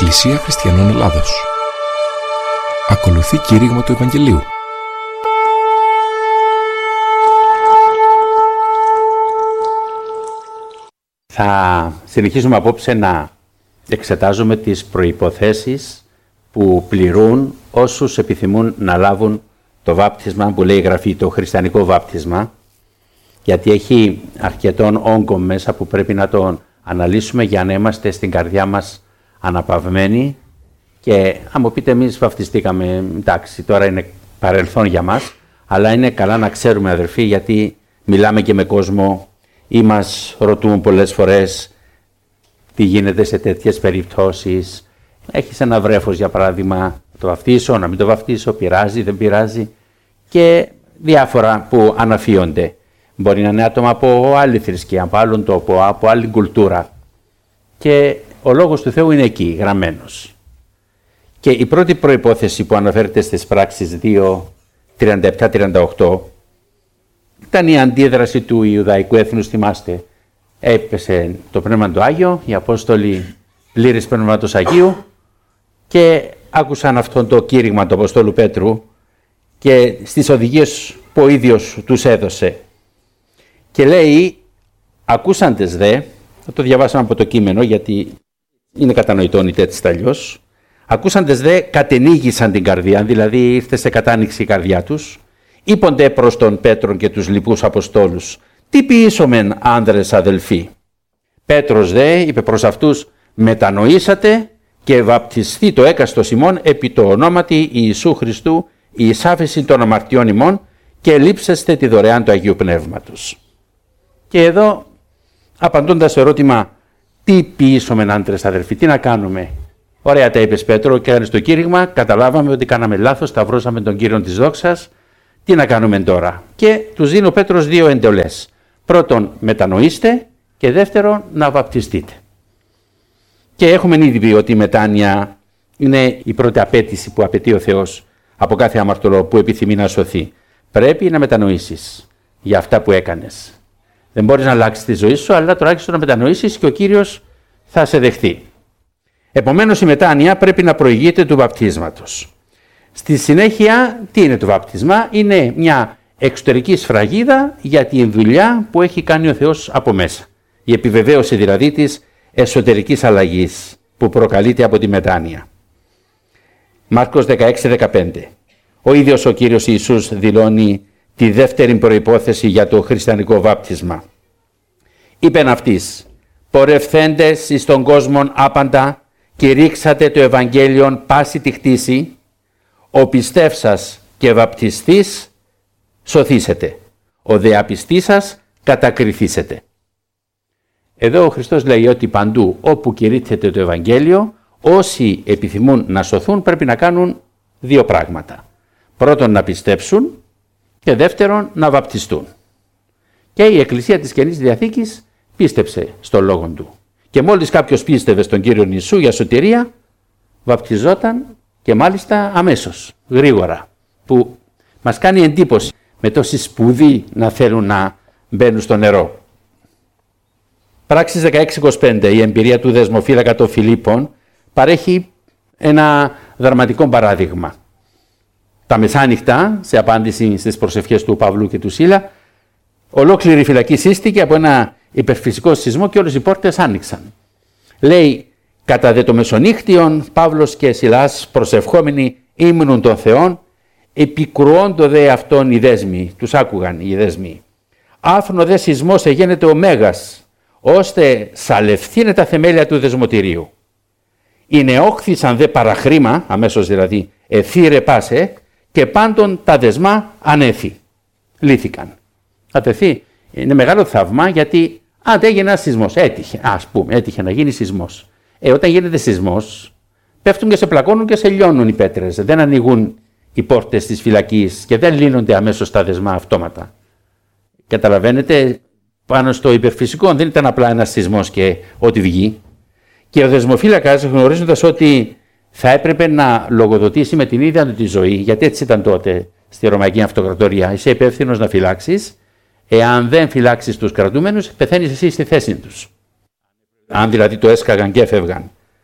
Εκκλησία Χριστιανών Ελλάδος. Ακολουθεί κήρυγμα του Ευαγγελίου. Θα συνεχίσουμε απόψε να εξετάζουμε τις προϋποθέσεις που πληρούν όσους επιθυμούν να λάβουν το βάπτισμα που λέει η Γραφή, το χριστιανικό βάπτισμα, γιατί έχει αρκετόν όγκο μέσα που πρέπει να τον αναλύσουμε για να είμαστε στην καρδιά μας αναπαυμένοι. Και αν μου πείτε, εμείς βαπτιστήκαμε, εντάξει, τώρα είναι παρελθόν για μας, αλλά είναι καλά να ξέρουμε, αδερφοί, γιατί μιλάμε και με κόσμο ή μας ρωτούν πολλές φορές τι γίνεται σε τέτοιες περιπτώσεις. Έχεις ένα βρέφος, για παράδειγμα, να το βαφτίσω, να μην το βαφτίσω, πειράζει, δεν πειράζει, και διάφορα που αναφύονται. Μπορεί να είναι άτομα από άλλη θρησκεία, από άλλον τόπο, από άλλη κουλτούρα. Και ο Λόγος του Θεού είναι εκεί, γραμμένος. Και η πρώτη προϋπόθεση που αναφέρεται στις πράξεις 2:37-38 ήταν η αντίδραση του Ιουδαϊκού έθνους, θυμάστε. Έπεσε το Πνεύμα του Άγιο, οι Απόστολοι πλήρης Πνεύματος Αγίου και άκουσαν αυτόν το κήρυγμα του Αποστόλου Πέτρου και στις οδηγίες που ο ίδιος τους έδωσε. Και λέει, ακούσαντες δε, θα το διαβάσαμε από το κείμενο γιατί είναι κατανοητόν είτε έτσι αλλιώς, ακούσαντες δε κατενίγησαν την καρδία, δηλαδή ήρθε σε κατάνοιξη η καρδιά τους, είπονται προς τον Πέτρον και τους λοιπούς Αποστόλους, τι ποιήσομεν άνδρες αδελφοί. Πέτρος δε είπε προς αυτούς, μετανοήσατε και βαπτιστεί το έκαστος ημών επί το ονόματι Ιησού Χριστού η εισάφεση των αμαρτιών ημών και λείψεστε τη δωρεάν του Αγίου Πνεύματος. Και εδώ, απαντώντας στο ερώτημα, τι ποιήσομεν άντρες αδελφοί, τι να κάνουμε. Ωραία τα είπες Πέτρο, και έκανε το κήρυγμα, καταλάβαμε ότι κάναμε λάθος, σταυρώσαμε τον Κύριον της δόξας, τι να κάνουμε τώρα. Και τους δίνει ο Πέτρος δύο εντολές. Πρώτον, μετανοήστε και δεύτερον, να βαπτιστείτε. Και έχουμε ήδη πει ότι η μετάνοια είναι η πρώτη απέτηση που απαιτεί ο Θεός από κάθε αμαρτωλό που επιθυμεί να σωθεί. Πρέπει να μετανοήσεις για αυτά που έκανες. Δεν μπορείς να αλλάξεις τη ζωή σου, αλλά τουλάχιστον να μετανοήσεις και ο Κύριος θα σε δεχθεί. Επομένως η μετάνοια πρέπει να προηγείται του βαπτίσματος. Στη συνέχεια, τι είναι το βάπτισμα? Είναι μια εξωτερική σφραγίδα για τη δουλειά που έχει κάνει ο Θεός από μέσα. Η επιβεβαίωση δηλαδή της εσωτερικής αλλαγής που προκαλείται από τη μετάνοια. Μάρκος 16-15. Ο ίδιος ο Κύριος Ιησούς δηλώνει τη δεύτερη προϋπόθεση για το χριστιανικό βάπτισμα. Είπεν αυτής, πορευθέντες εις τον κόσμον άπαντα και ρίξατε το Ευαγγέλιον πάση τη χτίση, ο πιστεύσας και βαπτιστής σωθήσετε, ο δε απιστής σας κατακριθήσετε. Εδώ ο Χριστός λέει ότι παντού όπου κηρύττεται το Ευαγγέλιο, όσοι επιθυμούν να σωθούν πρέπει να κάνουν δύο πράγματα. Πρώτον να πιστέψουν και δεύτερον να βαπτιστούν. Και η Εκκλησία της Καινής Διαθήκης πίστεψε στο Λόγο Του. Και μόλις κάποιος πίστευε στον Κύριο Ιησού για σωτηρία, βαπτιζόταν και μάλιστα αμέσως, γρήγορα, που μας κάνει εντύπωση με τόση σπουδή να θέλουν να μπαίνουν στο νερό. Πράξεις 16-25, η εμπειρία του δεσμοφύλακα των Φιλίππων παρέχει ένα δραματικό παράδειγμα. Τα μεσάνυχτα, σε απάντηση στις προσευχές του Παύλου και του Σίλα, ολόκληρη η φυλακή σύστηκε από ένα υπερφυσικό σεισμό και όλες οι πόρτες άνοιξαν. Λέει, κατά δε το μεσονύχτιον, Παύλος και Σιλάς προσευχόμενοι ύμνουν των Θεών, επικρουόντο δε αυτόν οι δέσμοι, τους άκουγαν οι δέσμοι. Άφνο δε σεισμός εγένεται ο Μέγας, ώστε σαλευθύνε τα θεμέλια του δεσμοτηρίου. Οι νεόχθησαν δε παραχρήμα, αμέσως δηλαδή, εθύρε πάσε, και πάντων τα δεσμά ανέφη. Λύθηκαν. Ατεθεί, είναι μεγάλο θαύμα γιατί έγινε ένα σεισμός. Έτυχε να γίνει σεισμός. Όταν γίνεται σεισμός, πέφτουν και σε πλακώνουν και σε λιώνουν οι πέτρες. Δεν ανοίγουν οι πόρτες της φυλακής και δεν λύνονται αμέσως τα δεσμά αυτόματα. Καταλαβαίνετε, πάνω στο υπερφυσικό δεν ήταν απλά ένας σεισμός και ό,τι βγει. Και ο δεσμοφύλακας, γνωρίζοντας ότι θα έπρεπε να λογοδοτήσει με την ίδια του τη ζωή, γιατί έτσι ήταν τότε στη Ρωμαϊκή Αυτοκρατορία, είσαι υπεύθυνος να φυλάξεις. Εάν δεν φυλάξεις τους κρατούμενους, πεθαίνεις εσύ στη θέση τους. Αν δηλαδή το έσκαγαν και έφευγαν.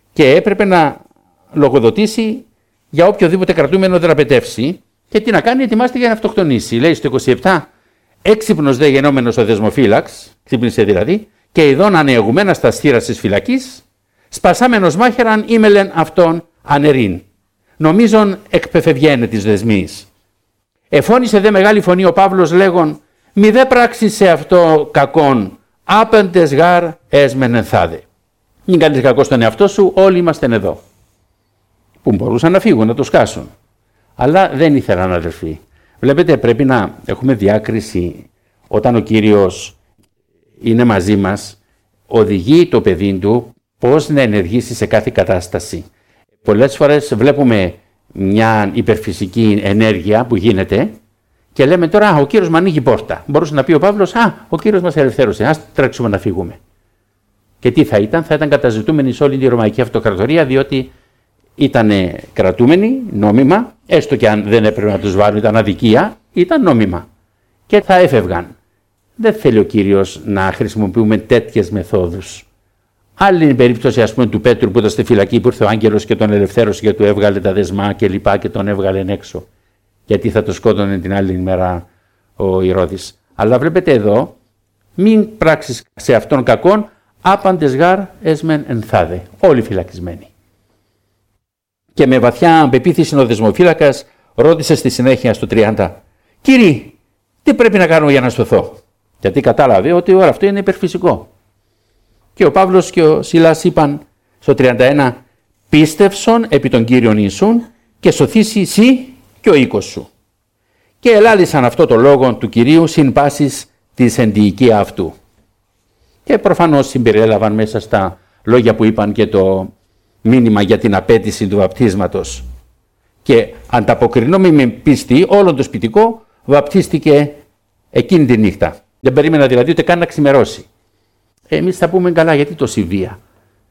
και έπρεπε να λογοδοτήσει για οποιοδήποτε κρατούμενο δραπετεύσει και τι να κάνει, ετοιμάστηκε για να αυτοκτονήσει. Λέει στο 27, έξυπνος δε γενόμενος ο δεσμοφύλαξ, ξύπνησε δηλαδή, και ειδών ανεογουμένα στα στήρας της φυλακής, σπασάμενος μάχεραν ήμελεν αυτόν ανερίν. Νομίζον εκπεφευγένε της δεσμής. Εφώνησε δε μεγάλη φωνή ο Παύλος λέγον, μη δε πράξεις σε αυτό κακόν, άπεντες γάρ έσμεν ενθάδε. Μην κάνεις κακό στον εαυτό σου, όλοι είμαστε εδώ. Που μπορούσαν να φύγουν, να το σκάσουν. Αλλά δεν ήθελαν, αδελφοί. Βλέπετε, πρέπει να έχουμε διάκριση όταν ο Κύριος είναι μαζί μας, οδηγεί το παιδί του πώς να ενεργήσει σε κάθε κατάσταση. Πολλές φορές βλέπουμε μια υπερφυσική ενέργεια που γίνεται και λέμε τώρα ο Κύριος μου ανοίγει πόρτα. Μπορούσε να πει ο Παύλος, ο Κύριος μας ελευθέρωσε, ας τρέξουμε να φύγουμε. Και τι θα ήταν καταζητούμενοι σε όλη τη Ρωμαϊκή Αυτοκρατορία, διότι ήταν κρατούμενοι νόμιμα, έστω και αν δεν έπρεπε να τους βάλουν, ήταν αδικία, ήταν νόμιμα. Και θα έφευγαν. Δεν θέλει ο Κύριος να χρησιμοποιούμε τέτοιες μεθόδους. Άλλη είναι η περίπτωση, ας πούμε, του Πέτρου που ήταν στη φυλακή, που ήρθε ο άγγελος και τον ελευθέρωσε και του έβγαλε τα δεσμά και λοιπά και τον έβγαλε έξω. Γιατί θα το σκότωνε την άλλη ημέρα ο Ηρώδης. Αλλά βλέπετε εδώ, μην πράξεις σε αυτόν κακόν, άπαντες γάρ έσμεν ενθάδε. Όλοι φυλακισμένοι. Και με βαθιά πεποίθηση ο δεσμοφύλακας ρώτησε στη συνέχεια στο 30, «Κύριε, τι πρέπει να κάνω για να σωθώ?» Γιατί κατάλαβε ότι όλο αυτό είναι υπερφυσικό. Και ο Παύλος και ο Σιλάς είπαν στο 31, «Πίστευσον επί τον Κύριον Ιησούν και σωθήσει εσύ και ο οίκος σου». Και ελάλησαν αυτό το λόγο του Κυρίου συν πάσης της ενδιοικία αυτού. Και προφανώς συμπεριέλαβαν μέσα στα λόγια που είπαν και το μήνυμα για την απέτηση του βαπτίσματος. Και ανταποκρινόμενοι με πίστη, όλο το σπιτικό βαπτίστηκε εκείνη τη νύχτα. Δεν περίμενα δηλαδή ούτε καν να ξημερώσει. Εμείς θα πούμε καλά, γιατί τόση βία.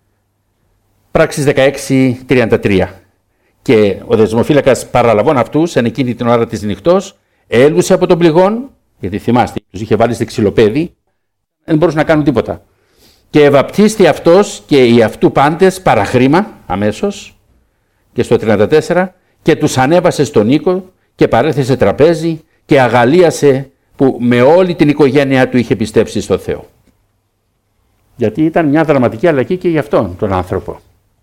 Πράξεις 16:33. Και ο δεσμοφύλακας παραλαβών αυτούς, εν εκείνη την ώρα της νυχτός, έλουσε από τον πληγόν, γιατί θυμάστε, τους είχε βάλει σε ξυλοπέδι, δεν μπορούσαν να κάνουν τίποτα. Και βαπτίστη αυτός και οι αυτού πάντες παραχρήμα, αμέσως, και στο 34, και τους ανέβασε στον οίκο και παρέθεσε τραπέζι και αγαλίασε που με όλη την οικογένειά του είχε πιστέψει στο Θεό. Γιατί ήταν μια δραματική αλλαγή και για αυτόν τον άνθρωπο.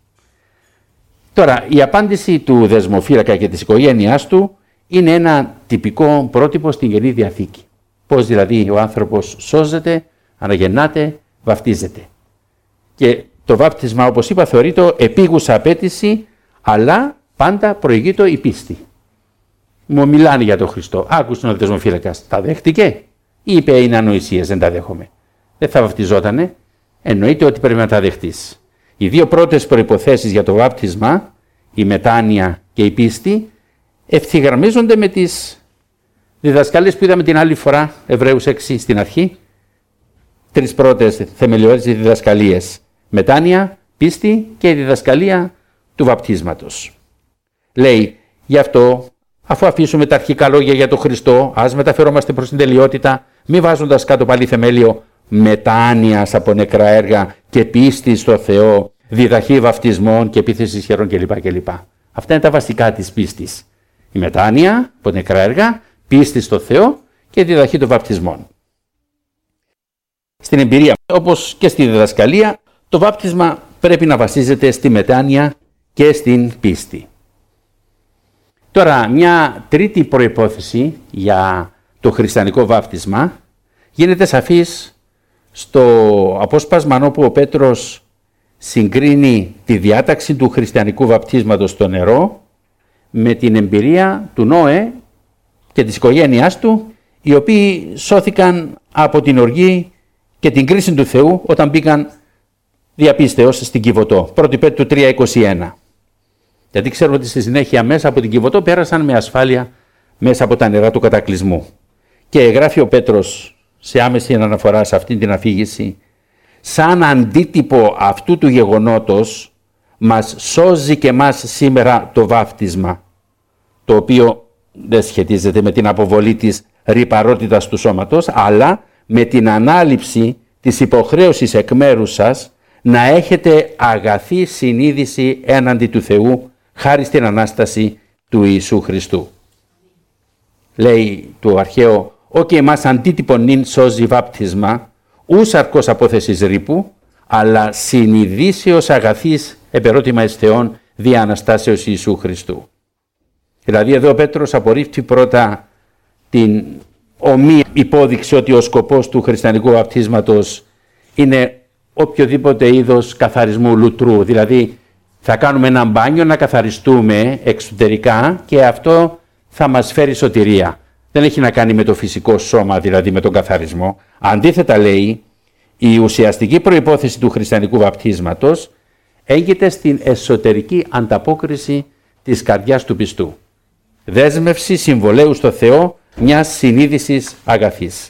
Τώρα, η απάντηση του δεσμοφύλακα και της οικογένειάς του είναι ένα τυπικό πρότυπο στην Καινή Διαθήκη. Πώς δηλαδή ο άνθρωπος σώζεται, αναγεννάται, βαπτίζεται. Και το βάπτισμα, όπως είπα, θεωρείται επίγουσα απέτηση, αλλά πάντα προηγείται η πίστη. Μου μιλάνε για τον Χριστό. Άκουσε ο δεσμοφύλακας. Τα δέχτηκε? Είπε είναι ανοησίες, δεν τα δέχομαι. Δεν θα βαπτιζότανε. Εννοείται ότι πρέπει να τα δεχτείς. Οι δύο πρώτες προϋποθέσεις για το βάπτισμα, η μετάνοια και η πίστη, ευθυγραμμίζονται με τις διδασκαλίες που είδαμε την άλλη φορά, Εβραίους 6 στην αρχή. Τρεις πρώτες θεμελιώδεις διδασκαλίες. Μετάνοια, πίστη και η διδασκαλία του βαπτίσματος. Λέει, γι' αυτό, αφού αφήσουμε τα αρχικά λόγια για τον Χριστό, ας μεταφερόμαστε προς την τελειότητα, μη βάζοντας κάτω πάλι θεμέλιο μετάνοιας από νεκρά έργα και πίστη στο Θεό, διδαχή βαπτισμών και επίθεση χερών κλπ. Αυτά είναι τα βασικά της πίστης. Η μετάνοια από νεκρά έργα, πίστη στο Θεό και διδαχή των βαπτισμών. Στην εμπειρία, όπως και στη διδασκαλία, το βάπτισμα πρέπει να βασίζεται στη μετάνοια και στην πίστη. Τώρα, μια τρίτη προϋπόθεση για το χριστιανικό βάπτισμα γίνεται σαφής στο απόσπασμα όπου ο Πέτρος συγκρίνει τη διάταξη του χριστιανικού βαπτίσματος στο νερό με την εμπειρία του Νόε και της οικογένειάς του, οι οποίοι σώθηκαν από την οργή και την κρίση του Θεού όταν μπήκαν διαπίστεως στην Κιβωτό. 1 Πέτρου 3:21. Γιατί ξέρουμε ότι στη συνέχεια μέσα από την Κιβωτό πέρασαν με ασφάλεια μέσα από τα νερά του κατακλυσμού. Και γράφει ο Πέτρος σε άμεση αναφορά σε αυτή την αφήγηση, σαν αντίτυπο αυτού του γεγονότος μας σώζει και μας σήμερα το βάπτισμα, το οποίο δεν σχετίζεται με την αποβολή της ρυπαρότητας του σώματος, αλλά με την ανάληψη της υποχρέωσης εκ μέρους σας να έχετε αγαθή συνείδηση έναντι του Θεού, χάρη στην Ανάσταση του Ιησού Χριστού. Λέει το αρχαίο, «Όκι εμάς αντίτυπον νυν σώζει βάπτισμα, ους αρκός απόθεσης ρήπου, αλλά συνειδήσεως αγαθής επερώτημα εις Θεόν δια Αναστάσεως Ιησού Χριστού». Δηλαδή εδώ ο Πέτρος απορρίπτει πρώτα την ομοία υπόδειξη ότι ο σκοπός του χριστιανικού βαπτίσματος είναι οποιοδήποτε είδος καθαρισμού λουτρού. Δηλαδή θα κάνουμε ένα μπάνιο να καθαριστούμε εξωτερικά και αυτό θα μας φέρει σωτηρία. Δεν έχει να κάνει με το φυσικό σώμα, δηλαδή με τον καθαρισμό. Αντίθετα λέει, η ουσιαστική προϋπόθεση του χριστιανικού βαπτίσματος έγκυται στην εσωτερική ανταπόκριση της καρδιάς του πιστού. Δέσμευση συμβολέου στο Θεό μιας συνείδησης αγαθής.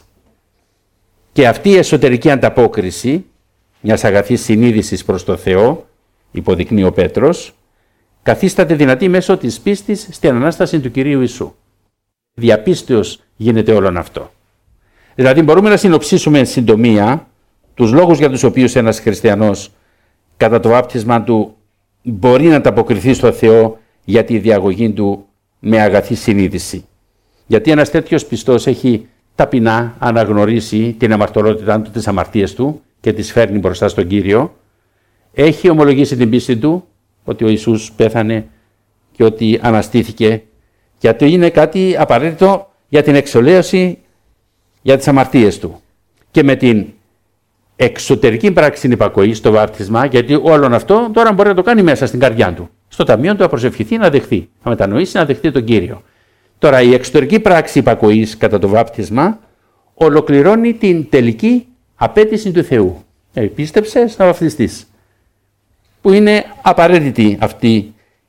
Και αυτή η εσωτερική ανταπόκριση μιας αγαθής συνείδησης προς το Θεό, υποδεικνύει ο Πέτρος, καθίσταται δυνατή μέσω της πίστης στην Ανάσταση του Κυρίου Ιησού. Διαπίστεως γίνεται όλον αυτό. Δηλαδή μπορούμε να συνοψίσουμε εν συντομία τους λόγους για τους οποίους ένας χριστιανός κατά το βάπτισμα του μπορεί να ανταποκριθεί στο Θεό για τη διαγωγή του με αγαθή συνείδηση. Γιατί ένας τέτοιος πιστός έχει ταπεινά αναγνωρίσει την αμαρτωλότητά του, τις αμαρτίες του και τις φέρνει μπροστά στον Κύριο. Έχει ομολογήσει την πίστη του ότι ο Ιησούς πέθανε και ότι αναστήθηκε, γιατί είναι κάτι απαραίτητο για την εξολέωση για τις αμαρτίες του. Και με την εξωτερική πράξη υπακοής στο βάπτισμα, γιατί όλον αυτό τώρα μπορεί να το κάνει μέσα στην καρδιά του. Στο ταμείο του να προσευχηθεί, να δεχθεί, να μετανοήσει, να δεχθεί τον Κύριο. Τώρα η εξωτερική πράξη υπακοής κατά το βάπτισμα ολοκληρώνει την τελική απέτηση του Θεού. Πίστεψες να βαπτιστείς. Που είναι απαραίτητη αυτή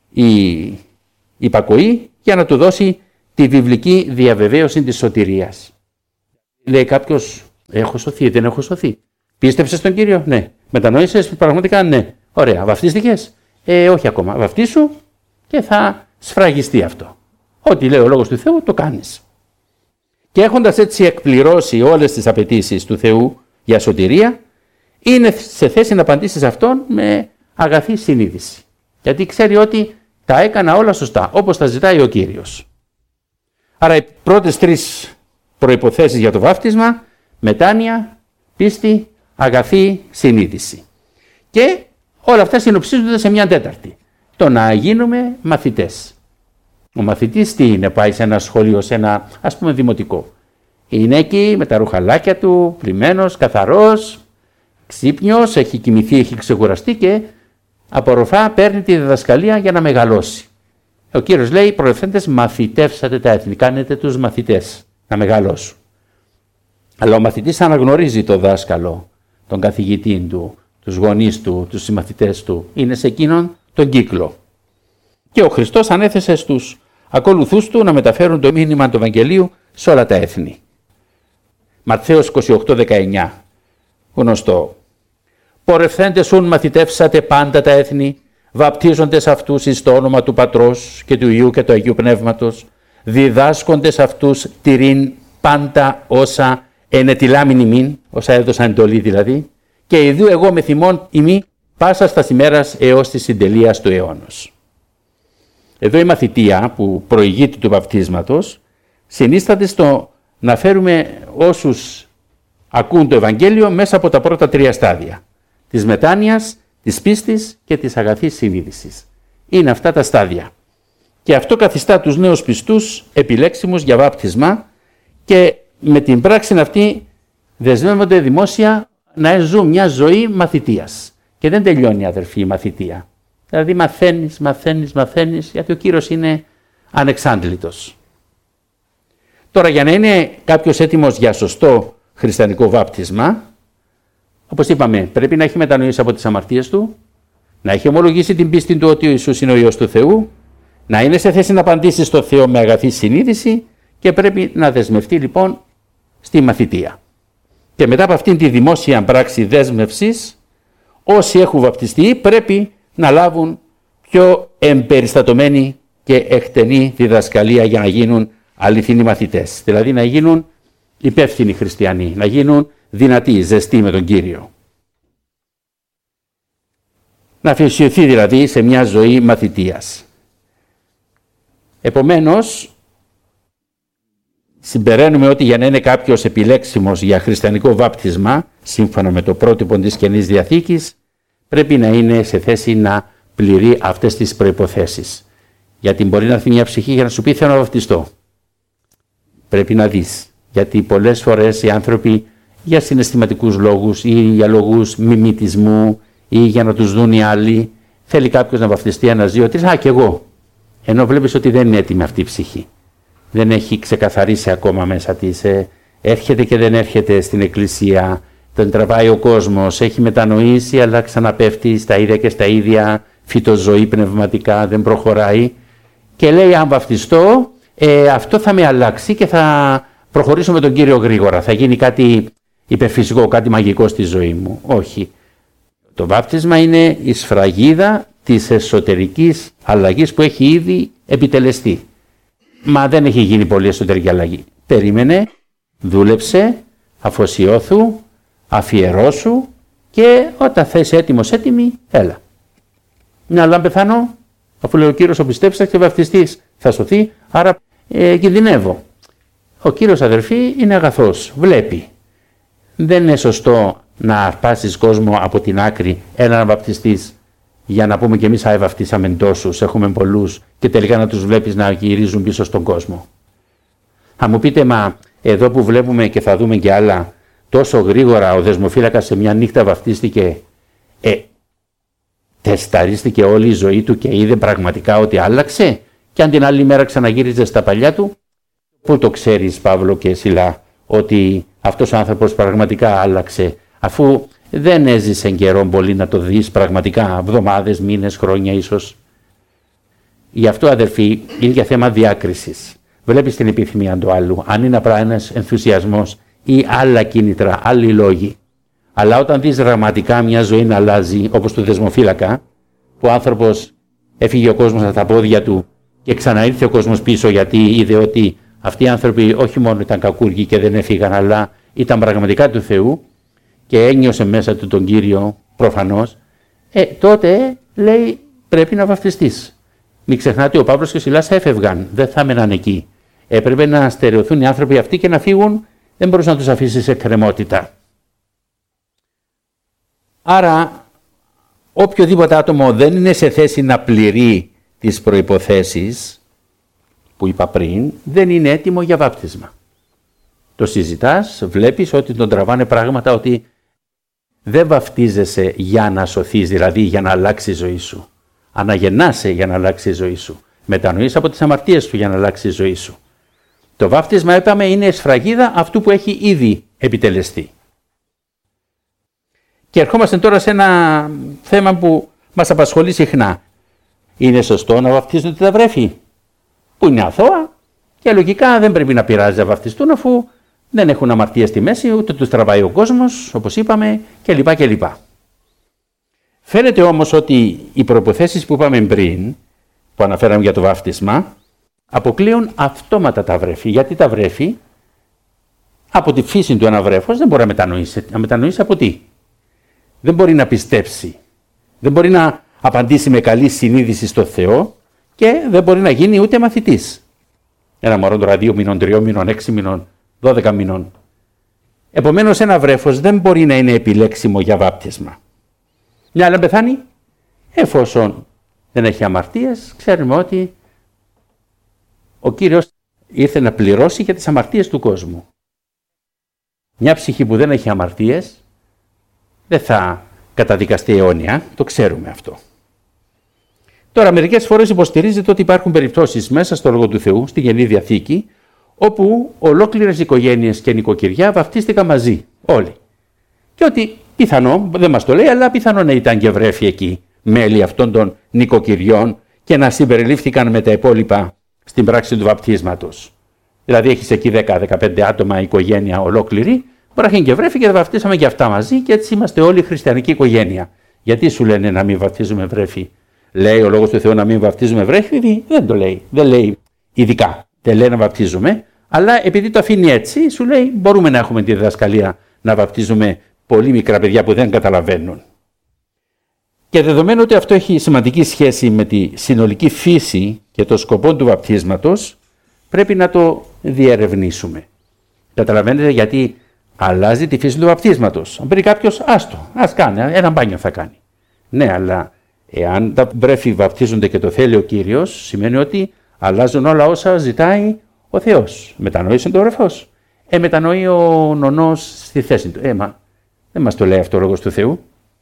η υπακοή για να του δώσει τη βιβλική διαβεβαίωση της σωτηρίας. Λέει κάποιος, έχω σωθεί, δεν έχω σωθεί. Πίστεψες τον Κύριο, ναι. Μετανόησες πραγματικά, ναι. Ωραία. Βαφτίστηκες, όχι ακόμα. Βαφτίσου και θα σφραγιστεί αυτό. Ό,τι λέει ο Λόγος του Θεού το κάνεις. Και έχοντας έτσι εκπληρώσει όλες τις απαιτήσεις του Θεού για σωτηρία, είναι σε θέση να απαντήσει σε αυτόν με αγαθή συνείδηση. Γιατί ξέρει ότι τα έκανα όλα σωστά, όπως τα ζητάει ο Κύριος. Άρα οι πρώτες τρεις προϋποθέσεις για το βάφτισμα, μετάνοια, πίστη, αγαθή συνείδηση. Και όλα αυτά συνοψίζονται σε μια τέταρτη. Το να γίνουμε μαθητές. Ο μαθητής τι είναι, πάει σε ένα σχολείο, σε ένα ας πούμε δημοτικό. Είναι εκεί με τα ρουχαλάκια του, πλημμένος, καθαρός, ξύπνιος, έχει κοιμηθεί, έχει ξεκουραστεί και απορροφά, παίρνει τη διδασκαλία για να μεγαλώσει. Ο Κύριος λέει, προευθέντες μαθητεύσατε τα έθνη, κάνετε τους μαθητές να μεγαλώσουν. Αλλά ο μαθητής αναγνωρίζει το δάσκαλο, τον καθηγητή του, τους γονείς του, τους συμμαθητές του. Είναι σε εκείνον τον κύκλο. Και ο Χριστός ανέθεσε στους ακολουθούς του να μεταφέρουν το μήνυμα του Ευαγγελίου σε όλα τα έθνη. Ματθαίος 28-19, γνωστό. «Πορευθέντες ούν μαθητεύσατε πάντα τα έθνη, βαπτίζοντες αυτούς εις το όνομα του Πατρός και του Υιού και του Αγίου Πνεύματος, διδάσκοντες αυτούς τηρήν πάντα όσα ενετιλάμιν ημίν», όσα έδωσαν εντολή δηλαδή, «και ιδού εγώ με θυμών ημί πάσα στα ημέρας έως της συντελείας του αιώνος». Εδώ η μαθητεία που προηγείται του βαπτίσματος συνίσταται στο να φέρουμε όσους ακούν το Ευαγγέλιο μέσα από τα πρώτα τρία στάδια. Της μετάνοιας, της πίστης και της αγαθής συνείδησης. Είναι αυτά τα στάδια. Και αυτό καθιστά τους νέους πιστούς επιλέξιμους για βάπτισμα και με την πράξη αυτή δεσμεύονται δημόσια να ζουν μια ζωή μαθητείας. Και δεν τελειώνει αδερφοί η μαθητεία. Δηλαδή μαθαίνεις, γιατί ο Κύριος είναι ανεξάντλητος. Τώρα για να είναι κάποιος έτοιμος για σωστό χριστιανικό βάπτισμα, όπως είπαμε, πρέπει να έχει μετανοήσει από τις αμαρτίες του, να έχει ομολογήσει την πίστη του ότι ο Ιησούς είναι ο Υιός του Θεού, να είναι σε θέση να απαντήσει στο Θεό με αγαθή συνείδηση και πρέπει να δεσμευτεί λοιπόν στη μαθητεία. Και μετά από αυτήν τη δημόσια πράξη δέσμευσης, όσοι έχουν βαπτιστεί πρέπει να λάβουν πιο εμπεριστατωμένη και εκτενή διδασκαλία για να γίνουν αληθινοί μαθητές. Δηλαδή να γίνουν υπεύθυνοι χριστιανοί, να γίνουν δυνατοί, ζεστοί με τον Κύριο. να αφοσιωθεί δηλαδή σε μια ζωή μαθητείας. Επομένως, συμπεραίνουμε ότι για να είναι κάποιος επιλέξιμος για χριστιανικό βάπτισμα, σύμφωνα με το πρότυπο της Καινής Διαθήκης, πρέπει να είναι σε θέση να πληρεί αυτές τις προϋποθέσεις. Γιατί μπορεί να έρθει μια ψυχή για να σου πει θέλω να βαπτιστώ. Πρέπει να δεις. Γιατί πολλές φορές οι άνθρωποι για συναισθηματικούς λόγους ή για λόγους μιμητισμού ή για να τους δουν οι άλλοι, θέλει κάποιος να βαπτιστεί ένας, δύο, τρεις, κι εγώ. Ενώ βλέπεις ότι δεν είναι έτοιμη αυτή η ψυχή. Δεν έχει ξεκαθαρίσει ακόμα μέσα της. Έρχεται και δεν έρχεται στην εκκλησία. Τον τραβάει ο κόσμος. Έχει μετανοήσει αλλά ξαναπέφτει στα ίδια και στα ίδια. Φυτοζωή πνευματικά, δεν προχωράει. Και λέει αν βαπτιστώ, αυτό θα με αλλάξει και θα προχωρήσω με τον Κύριο γρήγορα. Θα γίνει κάτι υπερφυσικό, κάτι μαγικό στη ζωή μου. Όχι. Το βάπτισμα είναι η σφραγίδα της εσωτερικής αλλαγής που έχει ήδη επιτελεστεί. Μα δεν έχει γίνει πολύ εσωτερική αλλαγή. Περίμενε, δούλεψε, αφοσιώθου, αφιερώσου και όταν θες έτοιμος, έτοιμη, έλα. Ναι, αλλά αν πεθάνω, αφού λέει ο Κύριος ο πιστέψας και βαπτιστής θα σωθεί, άρα κινδυνεύω. Ο Κύριος αδερφοί είναι αγαθός, βλέπει. Δεν είναι σωστό να αρπάσεις κόσμο από την άκρη, έλα να βαπτιστείς, για να πούμε και εμείς βαπτίσαμε τόσους, έχουμε πολλούς και τελικά να τους βλέπεις να γυρίζουν πίσω στον κόσμο. Θα μου πείτε, μα εδώ που βλέπουμε και θα δούμε και άλλα, τόσο γρήγορα ο δεσμοφύλακας σε μια νύχτα βαπτίστηκε, τεσταρίστηκε όλη η ζωή του και είδε πραγματικά ότι άλλαξε και αν την άλλη μέρα ξαναγύριζε στα παλιά του, πού το ξέρεις Παύλο και Σιλά ότι αυτός ο άνθρωπος πραγματικά άλλαξε, αφού δεν έζησε καιρό πολύ να το δεις πραγματικά, εβδομάδες, μήνες, χρόνια ίσως. Γι' αυτό αδερφοί είναι για θέμα διάκρισης. Βλέπεις την επιθυμία του άλλου, αν είναι απλά ένας ενθουσιασμός ή άλλα κίνητρα, άλλοι λόγοι. Αλλά όταν δεις δραματικά μια ζωή να αλλάζει, όπως του δεσμοφύλακα, που ο άνθρωπος έφυγε ο κόσμος από τα πόδια του και ξαναήρθε ο κόσμος πίσω γιατί είδε ότι αυτοί οι άνθρωποι όχι μόνο ήταν κακούργοι και δεν έφυγαν, αλλά ήταν πραγματικά του Θεού και ένιωσε μέσα του τον Κύριο προφανώς, τότε λέει πρέπει να βαπτιστείς. Μην ξεχνάτε ο Παύλος και ο Σιλάς έφευγαν, δεν θα έμεναν εκεί. Έπρεπε να στερεωθούν οι άνθρωποι αυτοί και να φύγουν, δεν μπορούσε να τους αφήσει σε κρεμότητα. Άρα οποιοδήποτε άτομο δεν είναι σε θέση να πληρεί τις προϋποθέσεις που είπα πριν, δεν είναι έτοιμο για βάπτισμα. Το συζητάς, βλέπεις ότι τον τραβάνε πράγματα ότι δεν βαφτίζεσαι για να σωθείς, δηλαδή για να αλλάξει η ζωή σου. Αναγεννάσαι για να αλλάξει η ζωή σου. Μετανοείς από τις αμαρτίες σου για να αλλάξει η ζωή σου. Το βάφτισμα, είπαμε, είναι σφραγίδα αυτού που έχει ήδη επιτελεστεί. Και ερχόμαστε τώρα σε ένα θέμα που μας απασχολεί συχνά. Είναι σωστό να βαφτίζονται τα βρέφη, που είναι αθώα και λογικά δεν πρέπει να πειράζει να βαφτιστούν αφού δεν έχουν αμαρτία στη μέση, ούτε τους τραβάει ο κόσμος, όπως είπαμε, κλπ. Φαίνεται όμως ότι οι προϋποθέσεις που είπαμε πριν, που αναφέραμε για το βάφτισμα, αποκλείουν αυτόματα τα βρέφη. Γιατί τα βρέφη, από τη φύση του ένα βρέφος, δεν μπορεί να μετανοήσει. Να μετανοήσει από τι? Δεν μπορεί να πιστέψει. Δεν μπορεί να απαντήσει με καλή συνείδηση στο Θεό και δεν μπορεί να γίνει ούτε μαθητής. Ένα μωρό τώρα 2 μηνών, 3 μηνών, 6 μηνών, 12 μηνών. Επομένως ένα βρέφος δεν μπορεί να είναι επιλέξιμο για βάπτισμα. Μια άλλα πεθάνει, εφόσον δεν έχει αμαρτίες, ξέρουμε ότι ο Κύριος ήρθε να πληρώσει για τις αμαρτίες του κόσμου. Μια ψυχή που δεν έχει αμαρτίες δεν θα καταδικαστεί αιώνια, το ξέρουμε αυτό. Τώρα μερικές φορές υποστηρίζεται ότι υπάρχουν περιπτώσεις μέσα στο Λόγο του Θεού, στη Καινή Διαθήκη, όπου ολόκληρες οικογένειες και νοικοκυριά βαφτίστηκαν μαζί, όλοι. Και ότι πιθανό, δεν μας το λέει, αλλά πιθανό να ήταν και βρέφη εκεί, μέλη αυτών των νοικοκυριών και να συμπεριλήφθηκαν με τα υπόλοιπα στην πράξη του βαπτίσματος. Δηλαδή έχεις εκεί 10-15 άτομα οικογένεια ολόκληρη, μπορεί να έχει και βρέφη και θα βαπτίσαμε και αυτά μαζί και έτσι είμαστε όλοι χριστιανική οικογένεια. Γιατί σου λένε να μην βαπτίζουμε βρέφη? Λέει ο Λόγος του Θεού να μην βαπτίζουμε βρέφη? Δεν το λέει. Δεν λέει ειδικά. Δεν λέει να βαπτίζουμε, αλλά επειδή το αφήνει έτσι, σου λέει μπορούμε να έχουμε τη διδασκαλία να βαπτίζουμε πολύ μικρά παιδιά που δεν καταλαβαίνουν. Και δεδομένου ότι αυτό έχει σημαντική σχέση με τη συνολική φύση και το σκοπό του βαπτίσματος, πρέπει να το διερευνήσουμε. Καταλαβαίνετε γιατί αλλάζει τη φύση του βαπτίσματος. Αν πει κάποιος, ας κάνει, ένα μπάνιο θα κάνει. Ναι, αλλά εάν τα βρέφη βαπτίζονται και το θέλει ο Κύριος, σημαίνει ότι αλλάζουν όλα όσα ζητάει ο Θεός. Μετανοήσει το βρεφός. Μετανοεί ο νονός στη θέση του. Μα δεν μας το λέει αυτό ο λόγος του Θεού.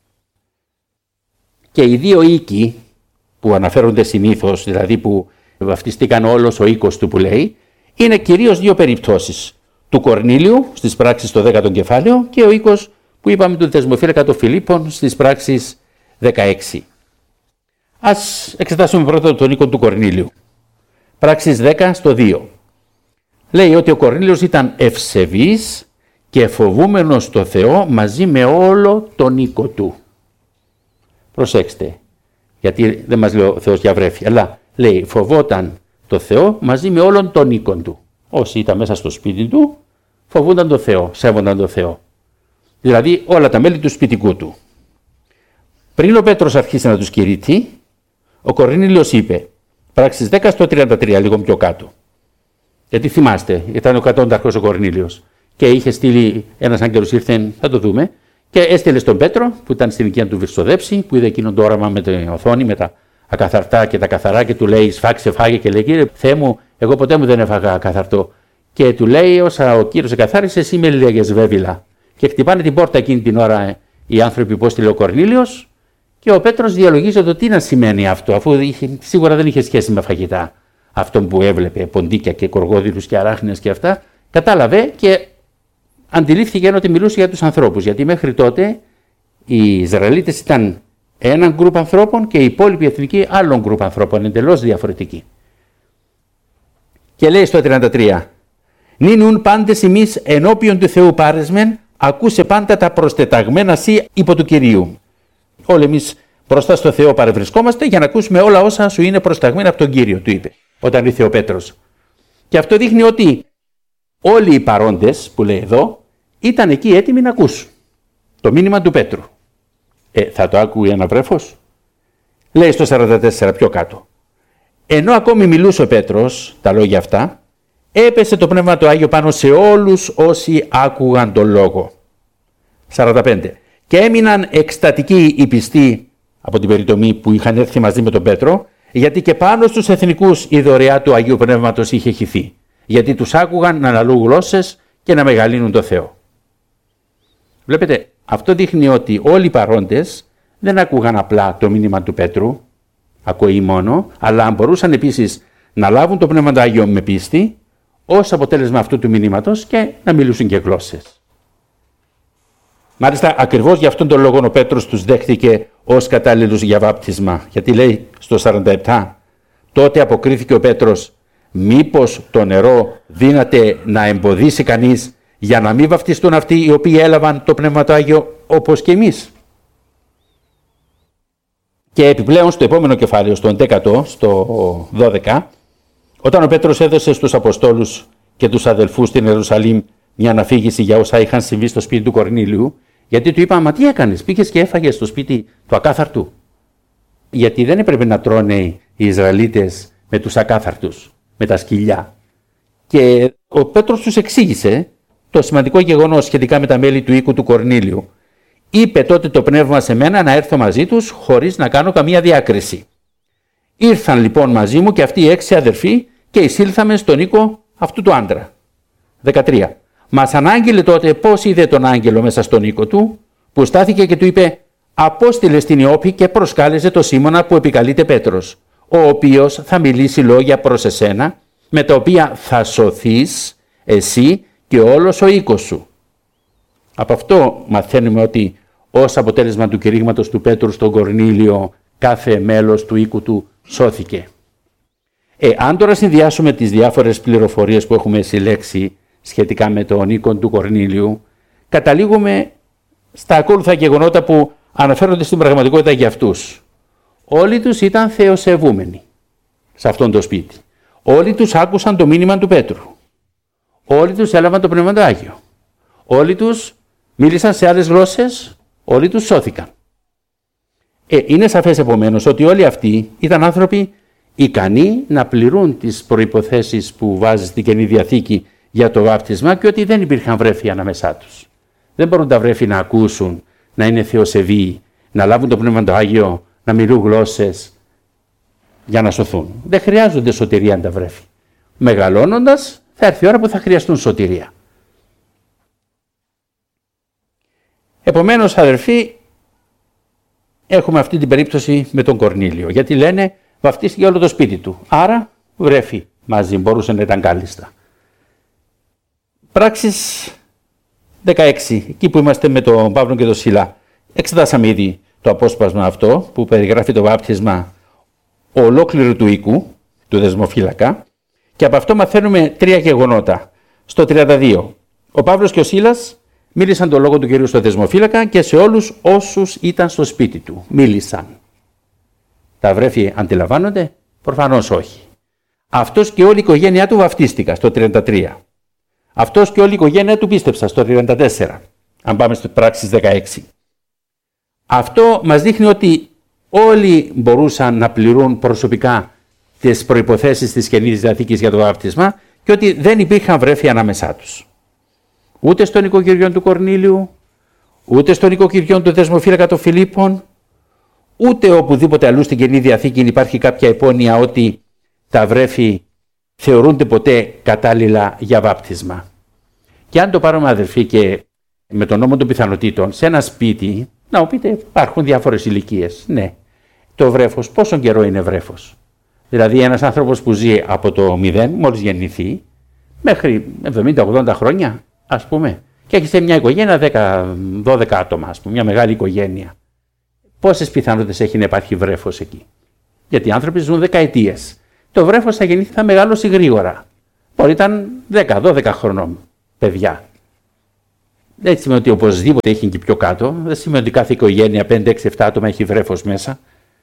Και οι δύο οίκοι που αναφέρονται συνήθως, δηλαδή που βαπτιστήκαν όλος ο οίκος του που λέει, είναι κυρίως δύο περιπτώσεις. Του Κορνήλιου στις πράξεις το 10ο κεφάλαιο και ο οίκος που είπαμε του δεσμοφύλακα των Φιλίππων στις πράξεις 16. Ας εξετάσουμε πρώτα τον οίκο του Κορνήλιου. Πράξεις 10 στο 2. Λέει ότι ο Κορνήλιος ήταν ευσεβής και φοβούμενος το Θεό μαζί με όλο τον οίκο του. Προσέξτε, γιατί δεν μας λέει ο Θεός για βρέφη, αλλά λέει φοβόταν το Θεό μαζί με όλον τον οίκο του. Όσοι ήταν μέσα στο σπίτι του, φοβούνταν το Θεό, σέβονταν το Θεό. Δηλαδή όλα τα μέλη του σπιτικού του. Πριν ο Πέτρος αρχίσει να τους κηρύττει, ο Κορνήλιος είπε, πράξεις 10 στο 33, λίγο πιο κάτω. Γιατί θυμάστε, ήταν ο κατόνταρχος ο Κορνήλιος και είχε στείλει ένας άγγελος, ήρθε, θα το δούμε, και έστειλε στον Πέτρο που ήταν στην οικία του Βυρσοδέψη, που είδε εκείνον το όραμα με την οθόνη, με τα ακαθαρτά και τα καθαρά, και του λέει σφάξε, φάγε, και λέει Κύριε Θεέ μου, εγώ ποτέ μου δεν έφαγα καθαρτό. Και του λέει όσα ο Κύριος εκαθάρισε, εσύ με λέγες βέβηλα. Και χτυπάνε την πόρτα εκείνη την ώρα οι άνθρωποι που έστειλε ο Κορνήλιος, και ο Πέτρος διαλογίζει το τι να σημαίνει αυτό, αφού σίγουρα δεν είχε σχέση με φαγητά. Αυτόν που έβλεπε, ποντίκια και κοργόδιλους και αράχνες και αυτά, κατάλαβε και αντιλήφθηκε ότι μιλούσε για τους ανθρώπους. Γιατί μέχρι τότε οι Ισραηλίτες ήταν έναν γκρουπ ανθρώπων και οι υπόλοιποι εθνικοί άλλων γκρουπ ανθρώπων, εντελώς διαφορετικοί. Και λέει στο 33, «Νίνουν πάντες εμείς ενώπιον του Θεού πάρεσμεν, ακούσε πάντα τα προστεταγμένα σύ υπό του Κυρίου». Όλοι εμείς μπροστά στο Θεό παρευρισκόμαστε για να ακούσουμε όλα όσα σου είναι προσταγμένα από τον Κύριο, του είπε, όταν ήρθε ο Πέτρος. Και αυτό δείχνει ότι όλοι οι παρόντες, που λέει εδώ, ήταν εκεί έτοιμοι να ακούσουν το μήνυμα του Πέτρου. Θα το άκουγε ένα βρέφος? Λέει στο 44 πιο κάτω. Ενώ ακόμη μιλούσε ο Πέτρος τα λόγια αυτά, έπεσε το Πνεύμα του Άγιο πάνω σε όλους όσοι άκουγαν τον λόγο. 45. Και έμειναν εκστατικοί οι πιστοί από την περιτομή που είχαν έρθει μαζί με τον Πέτρο, γιατί και πάνω στους εθνικούς η δωρεά του Αγίου Πνεύματος είχε χυθεί. Γιατί τους άκουγαν να αναλούν γλώσσες και να μεγαλύνουν το Θεό. Βλέπετε, αυτό δείχνει ότι όλοι οι παρόντες δεν άκουγαν απλά το μήνυμα του Πέτρου, ακοή μόνο, αλλά μπορούσαν επίσης να λάβουν το Πνεύμα του Άγιο με πίστη, ως αποτέλεσμα αυτού του μηνύματος, και να μιλούσουν και γλώσσες. Μάλιστα, ακριβώς για αυτόν τον λόγο ο Πέτρος τους δέχτηκε ως κατάλληλους για βάπτισμα. Γιατί λέει στο 47, τότε αποκρίθηκε ο Πέτρος, μήπως το νερό δύναται να εμποδίσει κανείς για να μην βαπτιστούν αυτοί οι οποίοι έλαβαν το Πνεύμα του Άγιο όπως και εμείς? Και επιπλέον στο επόμενο κεφάλαιο, στο 11, στο 12, όταν ο Πέτρος έδωσε στους Αποστόλους και τους αδελφούς στην Ιερουσαλήμ μια αναφήγηση για όσα είχαν συμβεί στο σπίτι του Κορνήλιου, γιατί του είπαν, μα τι έκανες, πήγες και έφαγες στο σπίτι του ακάθαρτου? Γιατί δεν έπρεπε να τρώνε οι Ισραηλίτες με τους ακάθαρτους, με τα σκυλιά. Και ο Πέτρος τους εξήγησε το σημαντικό γεγονός σχετικά με τα μέλη του οίκου του Κορνήλιου. Είπε τότε το Πνεύμα σε μένα να έρθω μαζί τους χωρίς να κάνω καμία διάκριση. Ήρθαν λοιπόν μαζί μου και αυτοί οι 6 αδερφοί και εισήλθαμε στον οίκο αυτού του άντρα. 13. Μας ανάγγειλε τότε πώς είδε τον άγγελο μέσα στον οίκο του, που στάθηκε και του είπε, απόστειλε στην Ιώπη και προσκάλεσε το Σίμωνα που επικαλείται Πέτρος, ο οποίος θα μιλήσει λόγια προς εσένα, με τα οποία θα σωθείς εσύ και όλος ο οίκος σου. Από αυτό μαθαίνουμε ότι ως αποτέλεσμα του κηρύγματος του Πέτρου στον Κορνήλιο, κάθε μέλος του οίκου του σώθηκε. Αν τώρα συνδυάσουμε τις διάφορες πληροφορίες που έχουμε συλλέξει σχετικά με τον οίκο του Κορνήλιου, καταλήγουμε στα ακόλουθα γεγονότα που αναφέρονται στην πραγματικότητα για αυτούς. Όλοι τους ήταν θεοσεβούμενοι σε αυτόν το σπίτι. Όλοι τους άκουσαν το μήνυμα του Πέτρου. Όλοι τους έλαβαν το Πνεύμα του Άγιο. Όλοι τους μίλησαν σε άλλες γλώσσες. Όλοι τους σώθηκαν. Είναι σαφές επομένως ότι όλοι αυτοί ήταν άνθρωποι ικανοί να πληρούν τις προϋποθέσεις που βάζει στην Καινή Διαθήκη για το βάπτισμα και ότι δεν υπήρχαν βρέφη ανάμεσά τους. Δεν μπορούν τα βρέφη να ακούσουν, να είναι θεοσεβοί, να λάβουν το Πνεύμα το Άγιο, να μιλούν γλώσσες για να σωθούν. Δεν χρειάζονται σωτηρία τα βρέφη. Μεγαλώνοντας θα έρθει η ώρα που θα χρειαστούν σωτηρία. Επομένως, αδερφοί, έχουμε αυτή την περίπτωση με τον Κορνήλιο, γιατί λένε βαφτίστηκε όλο το σπίτι του. Άρα βρέφη μαζί, μπορούσε να ήταν κάλλιστα. Πράξεις 16, εκεί που είμαστε με τον Παύλο και τον Σιλά. Εξετάσαμε ήδη το απόσπασμα αυτό που περιγράφει το βάπτισμα ολόκληρου του οίκου, του δεσμοφύλακα, και από αυτό μαθαίνουμε 3 γεγονότα. Στο 32, ο Παύλος και ο Σίλας μίλησαν το λόγο του Κυρίου στο δεσμοφύλακα και σε όλους όσους ήταν στο σπίτι του. Μίλησαν. Τα βρέφη αντιλαμβάνονται? Προφανώς όχι. Αυτός και όλη η οικογένειά του βαφτίστηκα στο 33. Αυτός και όλη η οικογένειά του πίστεψα στο 34. Αν πάμε στις πράξεις 16. Αυτό μας δείχνει ότι όλοι μπορούσαν να πληρούν προσωπικά τις προϋποθέσεις της Καινής Διαθήκης για το βάπτισμα και ότι δεν υπήρχαν βρέφη ανάμεσά τους. Ούτε στον οικοκυριό του Κορνήλιου, ούτε στον οικοκυριό του δεσμοφύλακα των Φιλίππων, ούτε οπουδήποτε αλλού στην Καινή Διαθήκη υπάρχει κάποια υπόνοια ότι τα βρέφη θεωρούνται ποτέ κατάλληλα για βάπτισμα. Και αν το πάρουμε, αδελφοί, και με τον νόμο των πιθανότητων, σε ένα σπίτι, να μου πείτε, υπάρχουν διάφορες ηλικίες. Ναι. Το βρέφος, πόσο καιρό είναι βρέφος? Δηλαδή, ένας άνθρωπος που ζει από το 0, μόλις γεννηθεί, μέχρι 70-80 χρόνια, ας πούμε, και έχει σε μια οικογένεια 10-12 άτομα, ας πούμε, μια μεγάλη οικογένεια. Πόσες πιθανότητες έχει να υπάρχει βρέφος εκεί? Γιατί οι άνθρωποι ζουν δεκαετίες. Το βρέφος θα γεννηθεί, θα μεγάλωσει γρήγορα. Μπορεί ήταν 10-12 χρονών παιδιά. Δεν σημαίνει ότι οπωσδήποτε έχει και πιο κάτω. Δεν σημαίνει ότι κάθε οικογένεια 5-6-7 άτομα έχει βρέφος μέσα.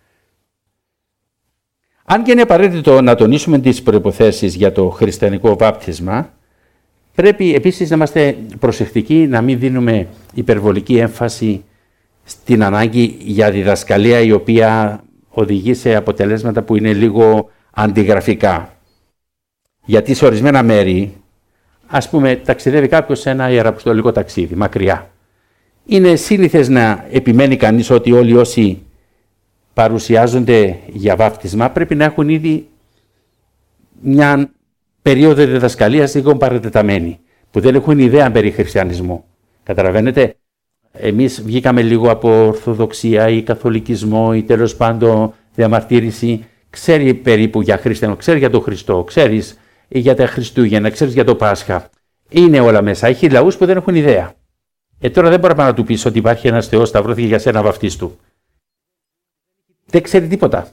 Αν και είναι απαραίτητο να τονίσουμε τις προϋποθέσεις για το χριστιανικό βάπτισμα, πρέπει επίσης να είμαστε προσεκτικοί, να μην δίνουμε υπερβολική έμφαση στην ανάγκη για διδασκαλία η οποία οδηγεί σε αποτελέσματα που είναι λίγο αντιγραφικά. Γιατί σε ορισμένα μέρη, ας πούμε, ταξιδεύει κάποιος σε ένα ιεραποστολικό ταξίδι, μακριά. Είναι σύνηθες να επιμένει κανείς ότι όλοι όσοι παρουσιάζονται για βάπτισμα πρέπει να έχουν ήδη μια περίοδο διδασκαλίας λίγο παρατεταμένη, που δεν έχουν ιδέα περί χριστιανισμού. Καταλαβαίνετε, εμείς βγήκαμε λίγο από Ορθοδοξία ή Καθολικισμό ή τέλος πάντων διαμαρτύρηση. Ξέρει περίπου για χριστιανό, ξέρει για τον Χριστό, ξέρεις για τα Χριστούγεννα, ξέρεις για το Πάσχα. Είναι όλα μέσα. Έχει λαούς που δεν έχουν ιδέα. Τώρα δεν μπορεί να του πεις ότι υπάρχει ένας Θεός, σταυρώθηκε για σένα βαφτίστου. Δεν ξέρει τίποτα.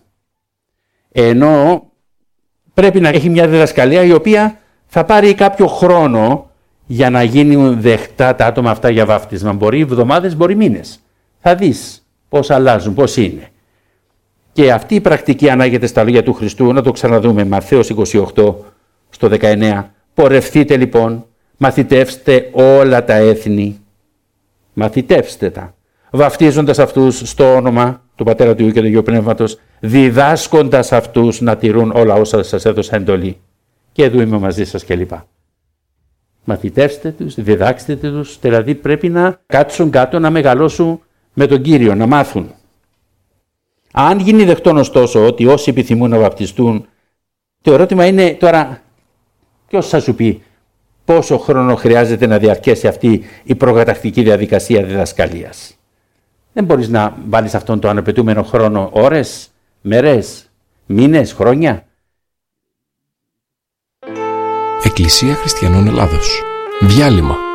Ενώ πρέπει να έχει μια διδασκαλία η οποία θα πάρει κάποιο χρόνο για να γίνουν δεχτά τα άτομα αυτά για βάφτισμα. Μπορεί εβδομάδες, μπορεί μήνες. Θα δεις πώς αλλάζουν, πώς είναι. Και αυτή η πρακτική ανάγεται στα λόγια του Χριστού. Να το ξαναδούμε. Ματθαίος 28 στο 19. Πορευθείτε λοιπόν, μαθητεύστε όλα τα έθνη. Μαθητεύστε τα. Βαφτίζοντας αυτούς στο όνομα του Πατέρα του Υιού και του Αγίου Πνεύματος, διδάσκοντας αυτούς να τηρούν όλα όσα σας έδωσα εντολή. Και εδώ είμαι μαζί σας κλπ. Μαθητεύστε τους, διδάξτε τους, δηλαδή πρέπει να κάτσουν κάτω, να μεγαλώσουν με τον Κύριο, να μάθουν. Αν γίνει δεκτόν ωστόσο ότι όσοι επιθυμούν να βαπτιστούν, το ερώτημα είναι τώρα, ποιος θα σου πει πόσο χρόνο χρειάζεται να διαρκέσει αυτή η προκαταρκτική διαδικασία διδασκαλίας? Δεν μπορείς να βάλεις αυτόν τον αναπαιτούμενο χρόνο ώρες, μέρες, μήνες, χρόνια. Εκκλησία Χριστιανών Ελλάδος. Διάλειμμα.